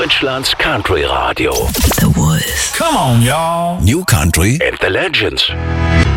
Deutschlands Country Radio. The Wolf. Come on, y'all. New Country And the Legends.